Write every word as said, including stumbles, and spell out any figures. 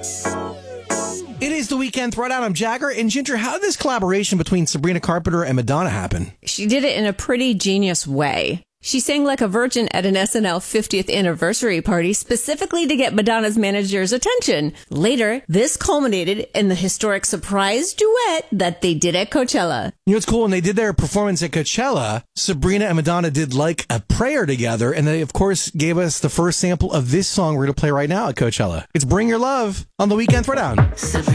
It is the Weekend Throwdown. I'm Jagger. And Ginger, how did this collaboration between Sabrina Carpenter and Madonna happen? She did it in a pretty genius way. She sang like a virgin at an S N L fiftieth anniversary party specifically to get Madonna's manager's attention. Later, this culminated in the historic surprise duet that they did at Coachella. You know what's cool? When they did their performance at Coachella, Sabrina and Madonna did like a prayer together. And they, of course, gave us the first sample of this song we're going to play right now at Coachella. It's Bring Your Love on the Weekend Throwdown.